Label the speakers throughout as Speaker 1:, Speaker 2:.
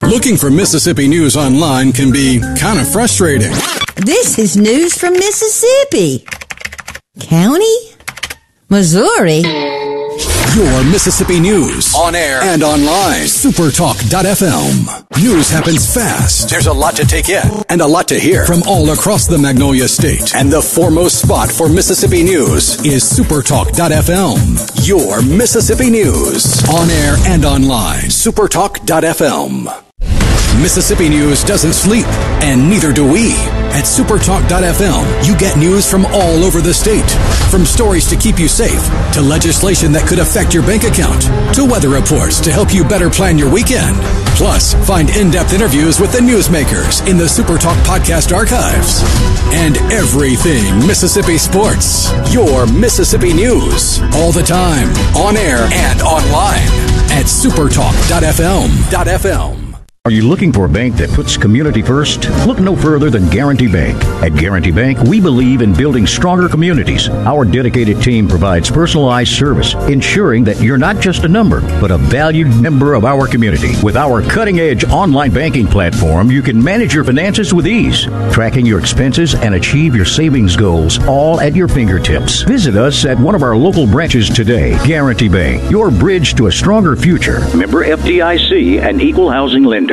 Speaker 1: Looking for Mississippi news online can be kind of frustrating.
Speaker 2: This is news from Mississippi. County? Missouri?
Speaker 1: Your Mississippi news on air and online. Supertalk.fm. News happens fast. There's a lot to take in and a lot to hear from all across the Magnolia State. And the foremost spot for Mississippi news is Supertalk.fm. Your Mississippi news on air and online. Supertalk.fm. Mississippi news doesn't sleep, and neither do we. At Supertalk.fm, you get news from all over the state. From stories to keep you safe, to legislation that could affect your bank account, to weather reports to help you better plan your weekend. Plus, find in-depth interviews with the newsmakers in the Supertalk podcast archives. And everything Mississippi sports. Your Mississippi news. All the time. On air and online. At Supertalk.fm.
Speaker 3: Are you looking for a bank that puts community first? Look no further than Guarantee Bank. At Guarantee Bank, we believe in building stronger communities. Our dedicated team provides personalized service, ensuring that you're not just a number, but a valued member of our community. With our cutting-edge online banking platform, you can manage your finances with ease, tracking your expenses and achieve your savings goals, all at your fingertips. Visit us at one of our local branches today. Guarantee Bank, your bridge to a stronger future. Member FDIC and equal housing lender.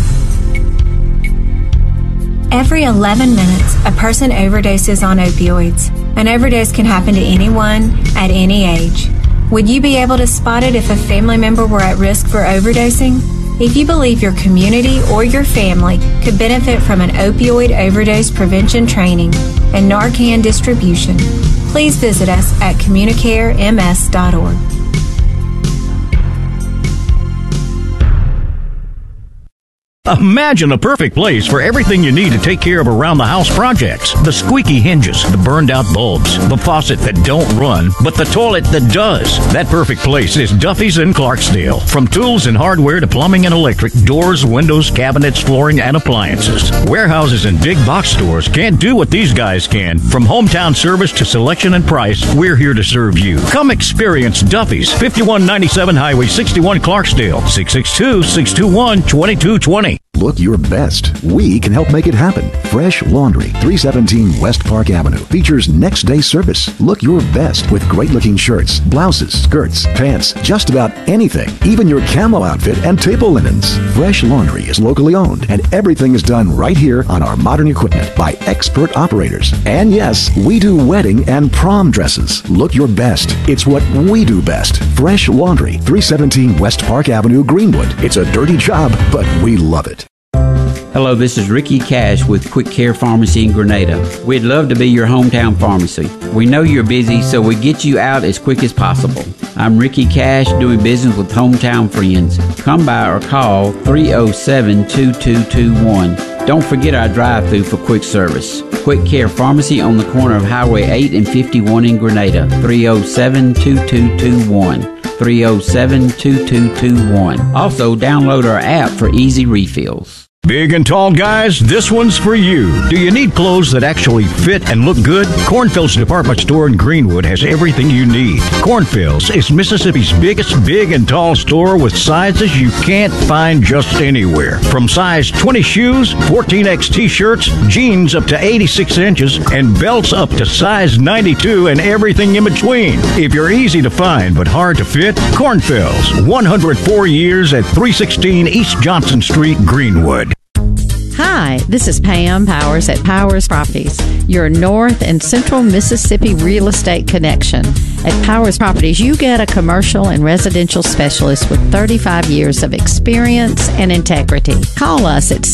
Speaker 4: Every 11 minutes, a person overdoses on opioids. An overdose can happen to anyone at any age. Would you be able to spot it if a family member were at risk for overdosing? If you believe your community or your family could benefit from an opioid overdose prevention training and Narcan distribution, please visit us at communicarems.org.
Speaker 3: Imagine a perfect place for everything you need to take care of around-the-house projects. The squeaky hinges, the burned-out bulbs, the faucet that don't run, but the toilet that does. That perfect place is Duffy's in Clarksdale. From tools and hardware to plumbing and electric, doors, windows, cabinets, flooring, and appliances. Warehouses and big box stores can't do what these guys can. From hometown service to selection and price, we're here to serve you. Come experience Duffy's, 5197 Highway 61 Clarksdale, 662-621-2220.
Speaker 5: Look your best. We can help make it happen. Fresh Laundry, 317 West Park Avenue, features next day service. Look your best with great looking shirts, blouses, skirts, pants, just about anything, even your camo outfit and table linens. Fresh Laundry is locally owned, and everything is done right here on our modern equipment by expert operators. And yes, we do wedding and prom dresses. Look your best. It's what we do best. Fresh Laundry, 317 West Park Avenue, Greenwood. It's a dirty job, but we love it.
Speaker 6: Hello, this is Ricky Cash with Quick Care Pharmacy in Grenada. We'd love to be your hometown pharmacy. We know you're busy, so we get you out as quick as possible. I'm Ricky Cash, doing business with hometown friends. Come by or call 307-2221. Don't forget our drive-thru for quick service. Quick Care Pharmacy on the corner of Highway 8 and 51 in Grenada. 307-2221. 307-2221. Also, download our app for easy refills.
Speaker 3: Big and tall guys, this one's for you. Do you need clothes that actually fit and look good? Cornfield's department store in Greenwood has everything you need. Cornfield's is Mississippi's biggest big and tall store with sizes you can't find just anywhere. From size 20 shoes, 14X t-shirts, jeans up to 86 inches, and belts up to size 92 and everything in between. If you're easy to find but hard to fit, Cornfield's, 104 years at 316 East Johnson Street, Greenwood.
Speaker 7: Hi, this is Pam Powers at Powers Properties, your North and Central Mississippi real estate connection. At Powers Properties, you get a commercial and residential specialist with 35 years of experience and integrity. Call us at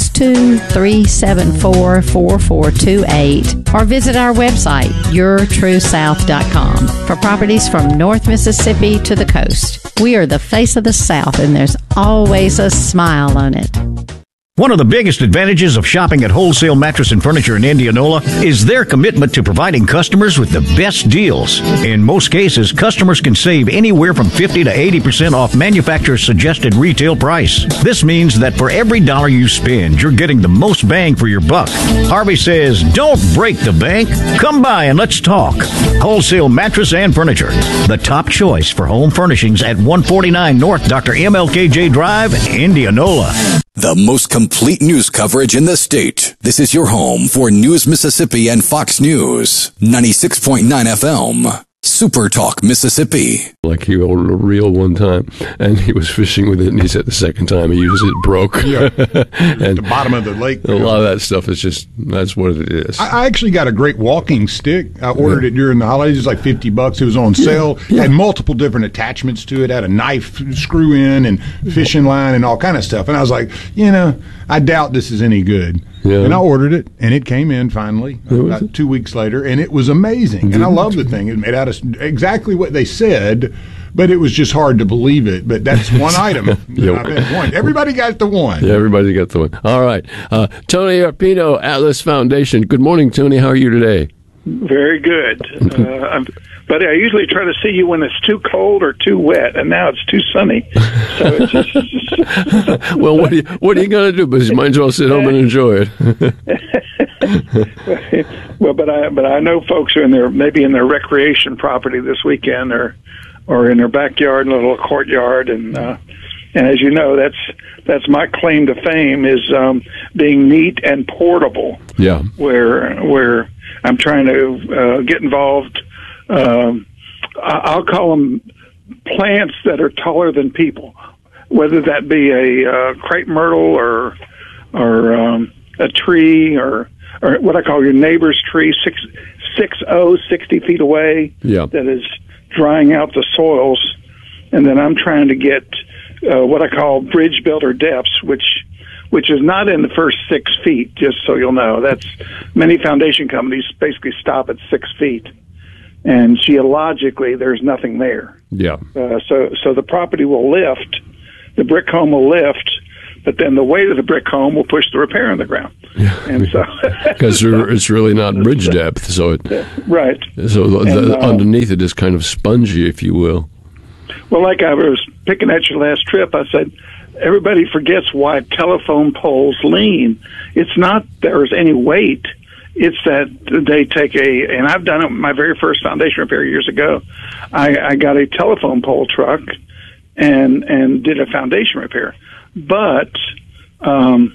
Speaker 7: 662-374-4428 or visit our website, yourtruesouth.com, for properties from North Mississippi to the coast. We are the face of the South, and there's always a smile on it.
Speaker 3: One of the biggest advantages of shopping at Wholesale Mattress and Furniture in Indianola is their commitment to providing customers with the best deals. In most cases, customers can save anywhere from 50 to 80% off manufacturer's suggested retail price. This means that for every dollar you spend, you're getting the most bang for your buck. Harvey says, don't break the bank. Come by and let's talk. Wholesale Mattress and Furniture, the top choice for home furnishings at 149 North Dr. MLKJ Drive, Indianola.
Speaker 1: The most complete news coverage in the state. This is your home for News Mississippi and Fox News. 96.9 FM. Super Talk Mississippi.
Speaker 8: Like he ordered a reel one time, and he was fishing with it, and he said the second time he used it, it broke.
Speaker 9: Yeah. At the bottom of the lake.
Speaker 8: A lot of that stuff is just, that's what it is.
Speaker 9: I actually got a great walking stick. I ordered it during the holidays. It was like $50. It was on sale.
Speaker 8: Yeah.
Speaker 9: Had multiple different attachments to it. Had a knife screw in and fishing line and all kind of stuff. And I was like, I doubt this is any good.
Speaker 8: Yeah.
Speaker 9: And I ordered it, and it came in finally about 2 weeks later, and it was amazing. And I love the thing. It made out of exactly what they said, but it was just hard to believe it. But that's one item. One. Everybody got the one.
Speaker 8: Yeah, everybody got the one. All right. Tony Arpino, Atlas Foundation. Good morning, Tony. How are you today?
Speaker 10: Very good. But I usually try to see you when it's too cold or too wet, and now it's too sunny. So it's just
Speaker 8: well, what are you going to do? But you might as well sit home and enjoy
Speaker 10: it. Well, but I know folks are maybe in their recreation property this weekend, or in their backyard, in a little courtyard, and as you know, that's my claim to fame is being neat and portable.
Speaker 8: Yeah.
Speaker 10: Where I'm trying to get involved. I'll call them plants that are taller than people, whether that be a crepe myrtle or a tree or what I call your neighbor's tree, 60 feet away.
Speaker 8: Yeah.
Speaker 10: That is drying out the soils, and then I'm trying to get what I call bridge builder depths, which is not in the first 6 feet. Just so you'll know, that's many foundation companies basically stop at 6 feet. And geologically, there's nothing there.
Speaker 8: Yeah.
Speaker 10: So the property will lift, the brick home will lift, but then the weight of the brick home will push the repair in the ground. Yeah. And so
Speaker 8: because it's really not bridge depth, so it
Speaker 10: right.
Speaker 8: So underneath it is kind of spongy, if you will.
Speaker 10: Well, like I was picking at your last trip, I said everybody forgets why telephone poles lean. It's not there's any weight. It's that they take and I've done it my very first foundation repair years ago. I got a telephone pole truck and did a foundation repair. But the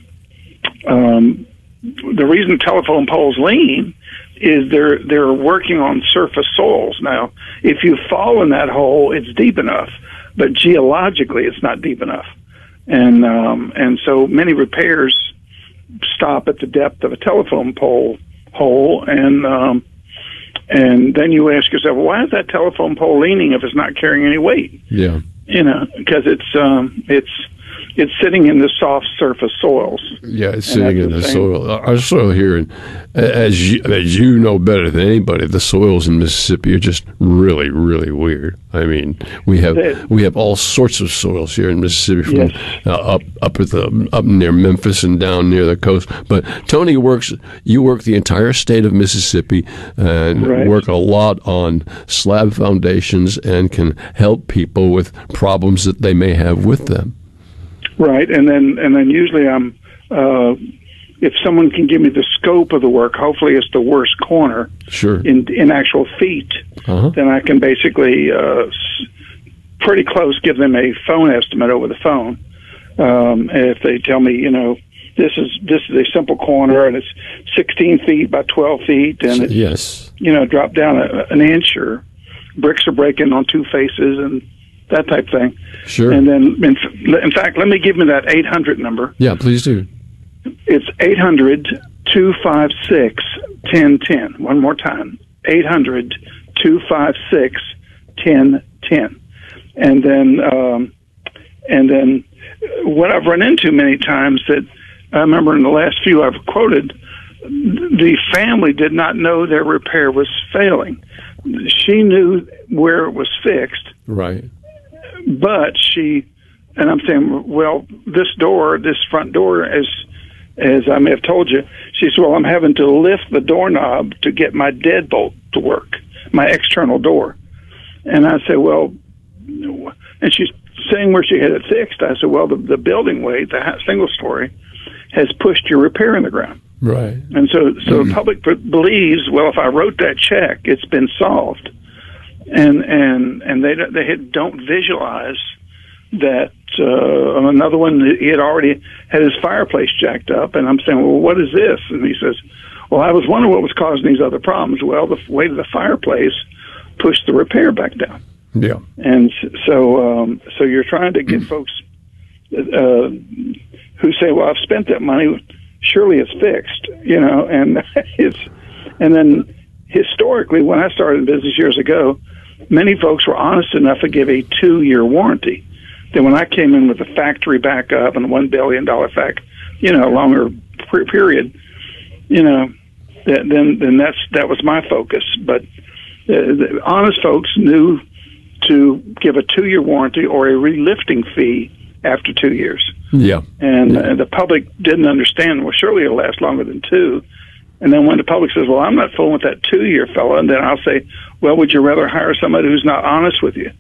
Speaker 10: reason telephone poles lean is they're working on surface soils. Now, if you fall in that hole, it's deep enough, but geologically, it's not deep enough, and so many repairs stop at the depth of a telephone pole hole, and then you ask yourself, well, why is that telephone pole leaning if it's not carrying any weight?
Speaker 8: Yeah,
Speaker 10: because it's sitting in the soft surface soils.
Speaker 8: Yeah, it's sitting in the soil. Our soil here, and as you know better than anybody, the soils in Mississippi are just really, really weird. I mean, we have all sorts of soils here in Mississippi, from up near Memphis and down near the coast. But Tony you work the entire state of Mississippi and work a lot on slab foundations and can help people with problems that they may have with them.
Speaker 10: Right, and then usually I'm if someone can give me the scope of the work, hopefully it's the worst corner.
Speaker 8: Sure.
Speaker 10: In actual feet, then I can basically pretty close give them a phone estimate over the phone. If they tell me, this is a simple corner and it's 16 feet by 12 feet, and it's drop down an inch, or bricks are breaking on two faces and that type of thing.
Speaker 8: Sure.
Speaker 10: And then, in fact, let me give me that 800 number.
Speaker 8: Yeah, please do.
Speaker 10: It's 800-256-1010. One more time. 800-256-1010. And then what I've run into many times that I remember in the last few I've quoted, the family did not know their repair was failing. She knew where it was fixed.
Speaker 8: Right.
Speaker 10: But and I'm saying, well, this front door, as I may have told you, she said, well, I'm having to lift the doorknob to get my deadbolt to work, my external door. And I said, well, and she's saying where she had it fixed. I said, well, the building weight, the single story, has pushed your repair in the ground.
Speaker 8: Right.
Speaker 10: And so the public believes, well, if I wrote that check, it's been solved. And they don't visualize that. on another one, he had already had his fireplace jacked up, and I'm saying, well, what is this? And he says, well, I was wondering what was causing these other problems. Well, the weight of the fireplace pushed the repair back down.
Speaker 8: Yeah.
Speaker 10: And so you're trying to get folks who say, well, I've spent that money, surely it's fixed, and and then historically, when I started in business years ago, many folks were honest enough to give a 2-year warranty. Then when I came in with the factory backup and the $1 billion longer period, then that was my focus. But the honest folks knew to give a 2-year warranty or a relifting fee after 2 years.
Speaker 8: Yeah.
Speaker 10: And the public didn't understand, well, surely it'll last longer than 2. And then when the public says, well, I'm not fooling with that 2-year fella, and then I'll say, well, would you rather hire somebody who's not honest with you?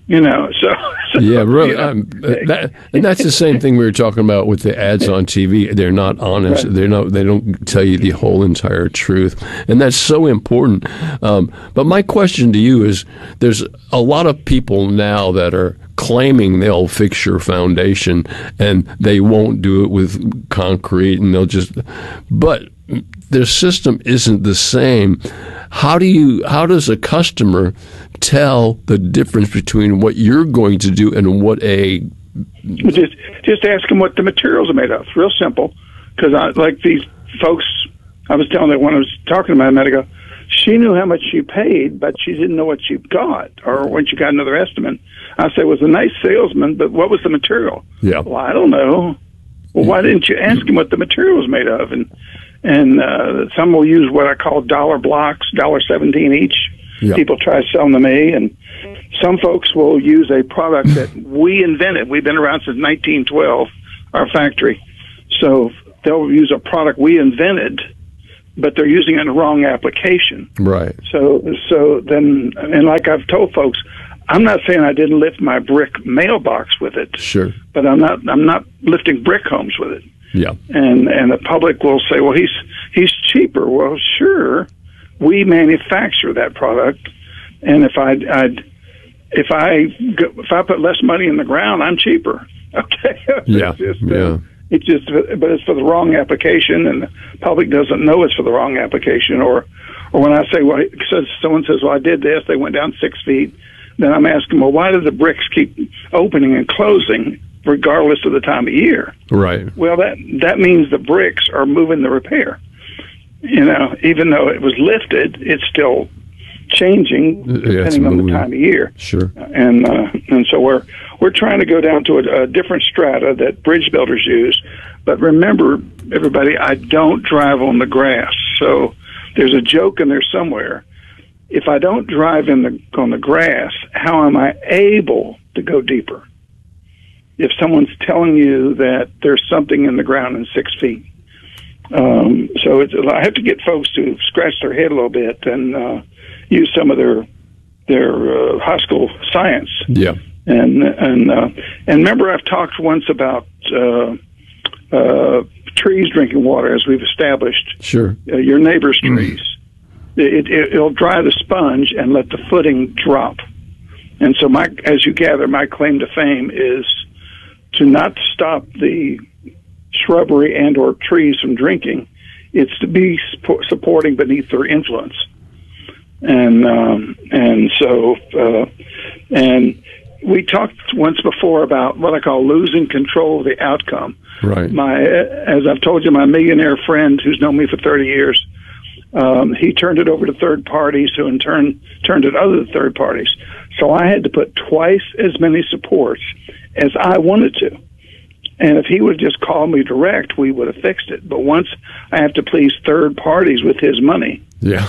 Speaker 8: Yeah, really. And that's the same thing we were talking about with the ads on TV. They're not honest. Right. They don't tell you the whole entire truth, and that's so important. But my question to you is: there's a lot of people now that are claiming they'll fix your foundation, and they won't do it with concrete, and but their system isn't the same. How does a customer tell the difference between what you're going to do and what
Speaker 10: just ask them what the materials are made of. It's real simple. Because like these folks, I was telling them when I was talking to my medical, she knew how much she paid, but she didn't know what she got or when she got another estimate. I said, was a nice salesman, but what was the material?
Speaker 8: Yeah.
Speaker 10: Well, I don't know. Well, why didn't you ask him what the material was made of? And some will use what I call dollar blocks, $1.17 each. Yep. People try selling to me, and some folks will use a product that we invented. We've been around since 1912, our factory. So they'll use a product we invented, but they're using it in the wrong application.
Speaker 8: Right.
Speaker 10: So then, and like I've told folks, I'm not saying I didn't lift my brick mailbox with it.
Speaker 8: Sure.
Speaker 10: But I'm not lifting brick homes with it.
Speaker 8: Yeah.
Speaker 10: And the public will say, well, he's cheaper. Well, sure, we manufacture that product, and if I put less money in the ground, I'm cheaper. Okay.
Speaker 8: Yeah.
Speaker 10: But it's for the wrong application, and the public doesn't know it's for the wrong application. Or when I say, well, someone says, well, I did this, they went down 6 feet. Then I'm asking, well, why do the bricks keep opening and closing regardless of the time of year?
Speaker 8: Right.
Speaker 10: Well, that means the bricks are moving the repair. Even though it was lifted, it's still changing depending on the time of year.
Speaker 8: Sure.
Speaker 10: And so we're trying to go down to a different strata that bridge builders use. But remember, everybody, I don't drive on the grass. So there's a joke in there somewhere. If I don't drive on the grass, how am I able to go deeper? If someone's telling you that there's something in the ground in 6 feet. So I have to get folks to scratch their head a little bit and use some of their high school science.
Speaker 8: Yeah.
Speaker 10: And remember, I've talked once about trees drinking water, as we've established.
Speaker 8: Sure.
Speaker 10: Your neighbor's trees. It'll dry the sponge and let the footing drop. And so, as you gather, my claim to fame is to not stop the shrubbery and or trees from drinking. It's to be supporting beneath their influence. And we talked once before about what I call losing control of the outcome.
Speaker 8: Right.
Speaker 10: As I've told you, my millionaire friend who's known me for 30 years, he turned it over to third parties, who in turn turned it over to third parties. So I had to put twice as many supports as I wanted to. And if he would just call me direct, we would have fixed it. But once I have to please third parties with his money,
Speaker 8: the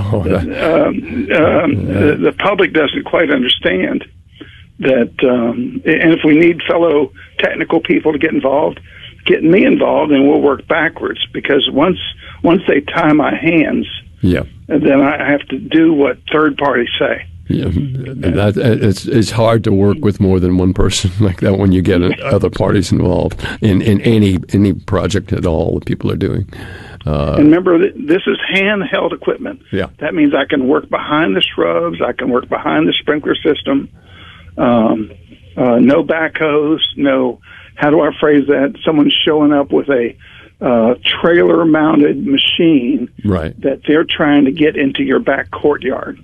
Speaker 10: public doesn't quite understand that. And if we need fellow technical people to get involved, get me involved, and we'll work backwards. Because once they tie my hands, then I have to do what third parties say.
Speaker 8: Yeah, it's hard to work with more than one person like that when you get other parties involved in any project at all that people are doing.
Speaker 10: And remember, this is handheld equipment.
Speaker 8: Yeah,
Speaker 10: that means I can work behind the shrubs. I can work behind the sprinkler system. No backhoes, no how do I phrase that? Someone's showing up with a trailer-mounted machine
Speaker 8: right.
Speaker 10: that they're trying to get into your back courtyard.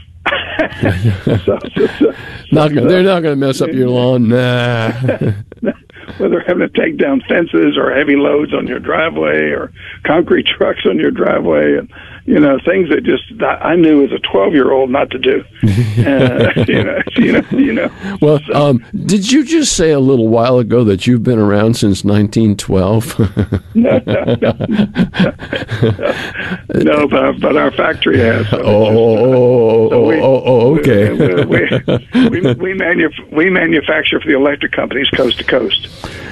Speaker 8: They're not going to mess up your lawn. Nah.
Speaker 10: Well, they're having to take down fences or heavy loads on your driveway or concrete trucks on your driveway, and things that just I knew as a 12-year-old not to do.
Speaker 8: Well, did you just say a little while ago that you've been around since 1912?
Speaker 10: No, but our factory has.
Speaker 8: Okay.
Speaker 10: We manufacture for the electric companies coast to coast.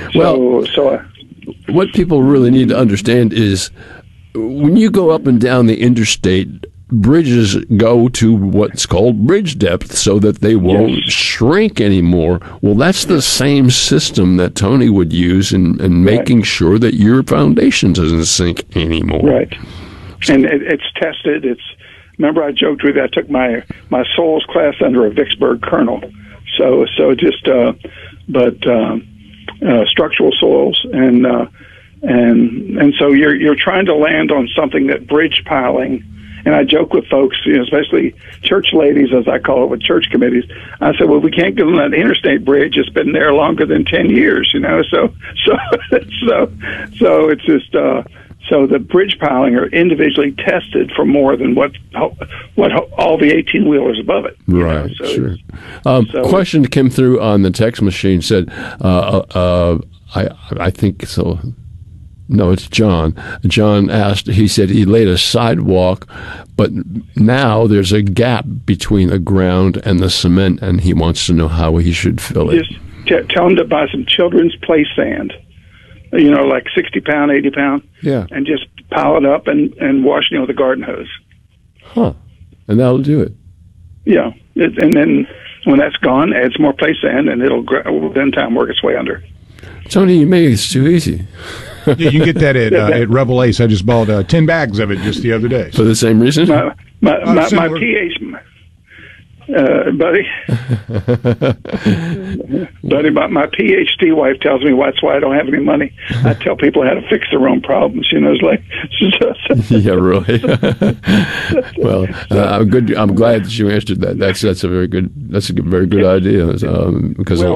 Speaker 8: What people really need to understand is when you go up and down the interstate, bridges go to what's called bridge depth so that they won't shrink anymore. Well, that's the same system that Tony would use in making sure that your foundation doesn't sink anymore.
Speaker 10: Right. And it's tested. Remember I joked with you, I took my soils class under a Vicksburg colonel. So just structural soils and so you're trying to land on something that bridge piling. And I joke with folks, especially church ladies, as I call it, with church committees. I said, well, we can't get on that interstate bridge. It's been there longer than 10 years, So it's just so the bridge piling are individually tested for more than what all the 18 wheelers above it.
Speaker 8: Right. Sure. Question came through on the text machine said, I think so. No, it's John. John asked, he said he laid a sidewalk, but now there's a gap between the ground and the cement, and he wants to know how he should fill it.
Speaker 10: Just tell him to buy some children's play sand, like 60 pound, 80 pound, and just pile it up and wash it with a garden hose.
Speaker 8: Huh. And that'll do it.
Speaker 10: Yeah. And then when that's gone, add some more play sand, and it'll then time work its way under.
Speaker 8: Tony, you made it too easy.
Speaker 9: You can get that at Rebel Ace. I just bought 10 bags of it just the other day.
Speaker 8: For the same reason?
Speaker 10: My pH, buddy, my PhD wife tells me that's why I don't have any money. I tell people how to fix their own problems. It's like,
Speaker 8: yeah, really. Well, I'm glad that you answered that. That's a very good idea. Because